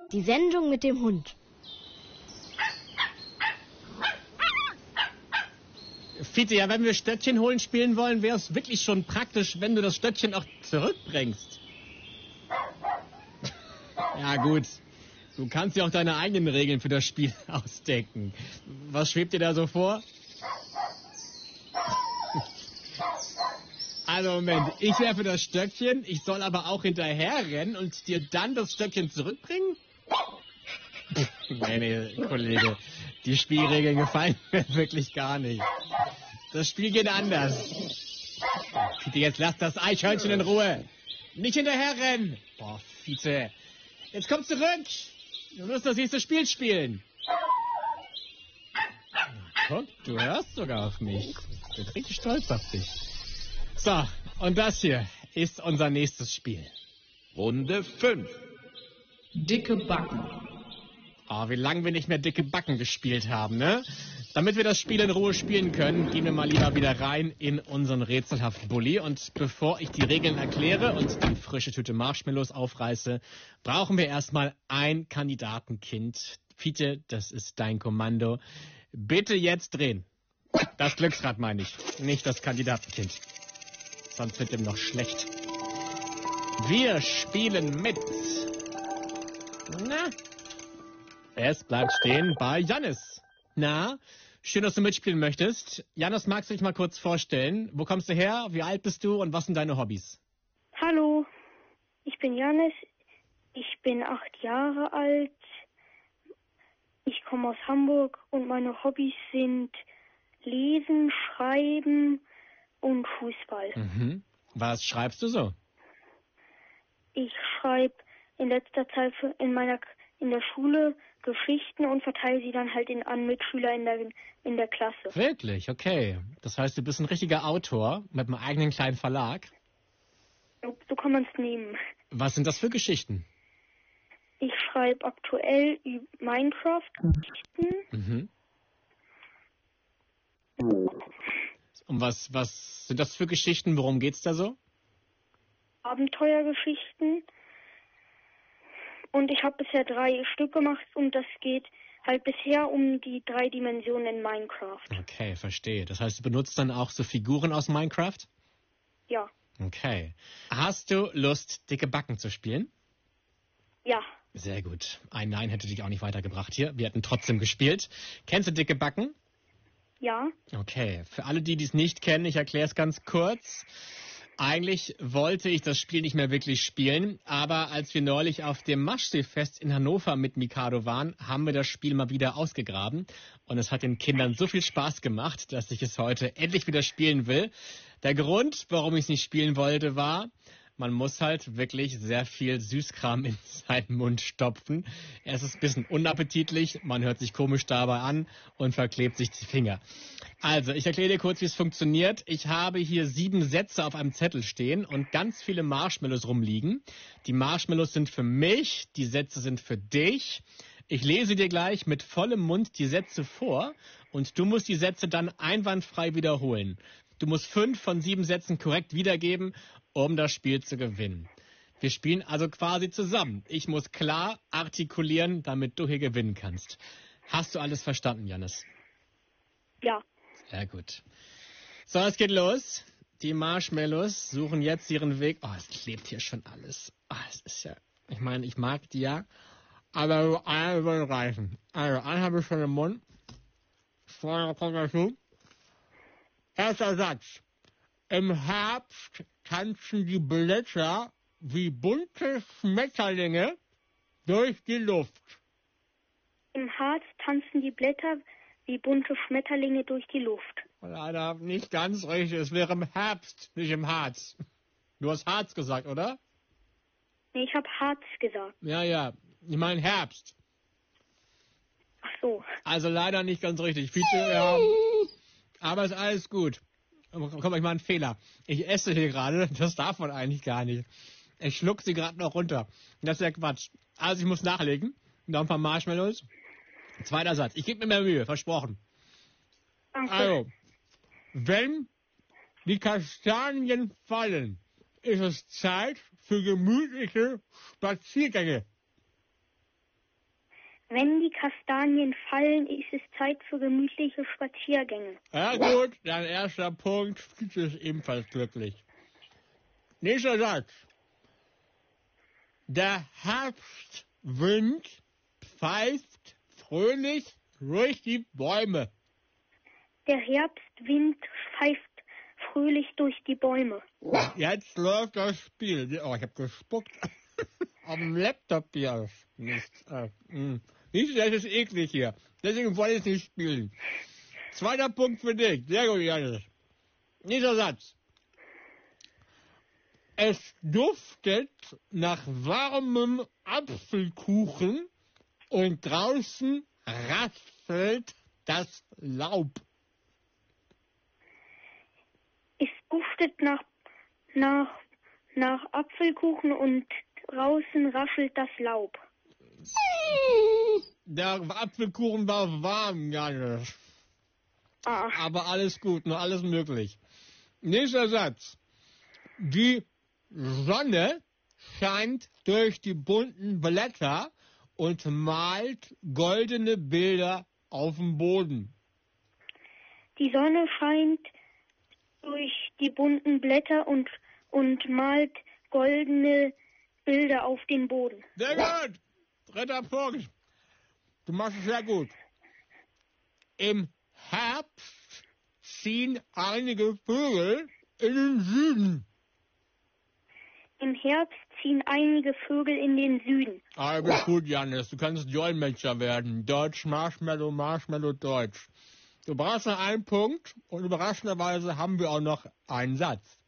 Die Sendung mit dem Hund. Fiete, ja, wenn wir Stöckchen holen spielen wollen, wäre es wirklich schon praktisch, wenn du das Stöckchen auch zurückbringst. Ja, gut. Du kannst ja auch deine eigenen Regeln für das Spiel ausdenken. Was schwebt dir da so vor? Also Moment, ich werfe das Stöckchen, ich soll aber auch hinterherrennen und dir dann das Stöckchen zurückbringen? Nee, Kollege, die Spielregeln gefallen mir wirklich gar nicht. Das Spiel geht anders. Fiete, jetzt lass das Eichhörnchen in Ruhe. Nicht hinterherrennen. Boah, Fiete, jetzt komm zurück. Du musst das nächste Spiel spielen. Guck, du hörst sogar auf mich. Ich bin richtig stolz auf dich. So, und das hier ist unser nächstes Spiel. Runde 5. Dicke Backen. Oh, wie lange wir nicht mehr dicke Backen gespielt haben, ne? Damit wir das Spiel in Ruhe spielen können, gehen wir mal lieber wieder rein in unseren rätselhaften Bulli. Und bevor ich die Regeln erkläre und die frische Tüte Marshmallows aufreiße, brauchen wir erstmal ein Kandidatenkind. Fiete, das ist dein Kommando. Bitte jetzt drehen. Das Glücksrad meine ich, nicht das Kandidatenkind. Sonst wird ihm noch schlecht. Wir spielen mit. Na? Es bleibt stehen bei Jannis. Na, schön, dass du mitspielen möchtest. Jannis, magst du dich mal kurz vorstellen? Wo kommst du her? Wie alt bist du? Und was sind deine Hobbys? Hallo, ich bin Jannis. Ich bin 8 Jahre alt. Ich komme aus Hamburg und meine Hobbys sind Lesen, Schreiben und Fußball. Mhm. Was schreibst du so? Ich schreibe in letzter Zeit in der Schule Geschichten und verteile sie dann halt an Mitschüler in der Klasse. Wirklich? Okay. Das heißt, du bist ein richtiger Autor mit einem eigenen kleinen Verlag. So kann man es nehmen. Was sind das für Geschichten? Ich schreibe aktuell über Minecraft-Geschichten. Mhm. Und was sind das für Geschichten? Worum geht's da so? Abenteuergeschichten. Und ich habe bisher 3 Stück gemacht und das geht halt bisher um die 3 Dimensionen in Minecraft. Okay, verstehe. Das heißt, du benutzt dann auch so Figuren aus Minecraft? Ja. Okay. Hast du Lust, dicke Backen zu spielen? Ja. Sehr gut. Ein Nein hätte dich auch nicht weitergebracht hier. Wir hätten trotzdem gespielt. Kennst du dicke Backen? Ja. Okay. Für alle, die es nicht kennen, ich erkläre es ganz kurz. Eigentlich wollte ich das Spiel nicht mehr wirklich spielen, aber als wir neulich auf dem Maschseefest in Hannover mit Mikado waren, haben wir das Spiel mal wieder ausgegraben und es hat den Kindern so viel Spaß gemacht, dass ich es heute endlich wieder spielen will. Der Grund, warum ich es nicht spielen wollte, war, man muss halt wirklich sehr viel Süßkram in seinen Mund stopfen. Es ist ein bisschen unappetitlich, man hört sich komisch dabei an und verklebt sich die Finger. Also, ich erkläre dir kurz, wie es funktioniert. Ich habe hier 7 Sätze auf einem Zettel stehen und ganz viele Marshmallows rumliegen. Die Marshmallows sind für mich, die Sätze sind für dich. Ich lese dir gleich mit vollem Mund die Sätze vor und du musst die Sätze dann einwandfrei wiederholen. Du musst 5 von 7 Sätzen korrekt wiedergeben, um das Spiel zu gewinnen. Wir spielen also quasi zusammen. Ich muss klar artikulieren, damit du hier gewinnen kannst. Hast du alles verstanden, Jannis? Ja. Sehr gut. So, es geht los. Die Marshmallows suchen jetzt ihren Weg. Oh, es klebt hier schon alles. Oh, es ist ja, ich meine, ich mag die ja, aber so einer würde reichen. Also, einen habe ich schon im Mund. Vorne kommt dazu. Erster Satz. Im Herbst tanzen die Blätter wie bunte Schmetterlinge durch die Luft. Im Harz tanzen die Blätter wie bunte Schmetterlinge durch die Luft. Leider nicht ganz richtig. Es wäre im Herbst, nicht im Harz. Du hast Harz gesagt, oder? Nee, ich habe Harz gesagt. Ja. Ich meine Herbst. Ach so. Also leider nicht ganz richtig. Fiete, ja. Aber ist alles gut. Komm, ich mache einen Fehler. Ich esse hier gerade. Das darf man eigentlich gar nicht. Ich schluck sie gerade noch runter. Das ist ja Quatsch. Also ich muss nachlegen. Noch ein paar Marshmallows. Zweiter Satz. Ich gebe mir mehr Mühe. Versprochen. Danke. Also, wenn die Kastanien fallen, ist es Zeit für gemütliche Spaziergänge. Wenn die Kastanien fallen, ist es Zeit für gemütliche Spaziergänge. Ja gut, dein erster Punkt ist ebenfalls glücklich. Nächster Satz. Der Herbstwind pfeift fröhlich durch die Bäume. Der Herbstwind pfeift fröhlich durch die Bäume. Jetzt läuft das Spiel. Oh, ich habe gespuckt. Auf dem Laptop hier. Nicht, Nicht, das ist eklig hier. Deswegen wollte ich es nicht spielen. Zweiter Punkt für dich. Sehr gut, Janis. Nächster Satz. Es duftet nach warmem Apfelkuchen und draußen raschelt das Laub. Es duftet nach Apfelkuchen und draußen raschelt das Laub. Der Apfelkuchen war warm, Janis. Ah, Aber alles gut, nur alles möglich. Nächster Satz. Die Sonne scheint durch die bunten Blätter und malt goldene Bilder auf dem Boden. die Sonne scheint durch die bunten Blätter und malt goldene Bilder auf den Boden. Sehr gut. Dritter Punkt. Du machst es sehr gut. Im Herbst ziehen einige Vögel in den Süden. Im Herbst ziehen einige Vögel in den Süden. Ah, bist gut, Janis. Du kannst Dolmetscher werden. Deutsch, Marshmallow, Marshmallow, Deutsch. Du brauchst noch einen Punkt und überraschenderweise haben wir auch noch einen Satz.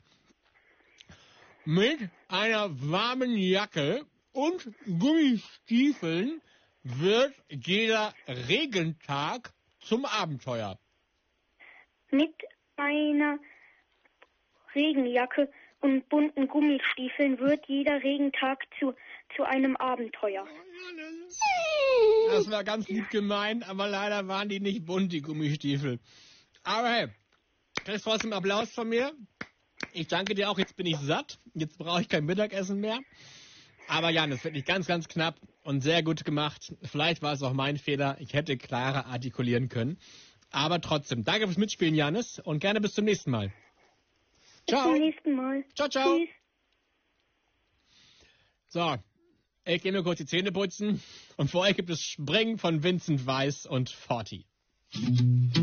Mit einer warmen Jacke und Gummistiefeln wird jeder Regentag zum Abenteuer. Mit einer Regenjacke und bunten Gummistiefeln wird jeder Regentag zu einem Abenteuer. Das war ganz lieb gemeint, aber leider waren die nicht bunt, die Gummistiefel. Aber hey, kriegst trotzdem Applaus von mir. Ich danke dir auch, jetzt bin ich satt. Jetzt brauche ich kein Mittagessen mehr. Aber Jan, das wird nicht ganz, ganz knapp und sehr gut gemacht. Vielleicht war es auch mein Fehler. Ich hätte klarer artikulieren können. Aber trotzdem, danke fürs Mitspielen, Janis. Und gerne bis zum nächsten Mal. Ciao. Bis zum nächsten Mal. Ciao, ciao. Tschüss. So, ich gehe mir kurz die Zähne putzen. Und vor euch gibt es Springen von Vincent Weiss und Forti.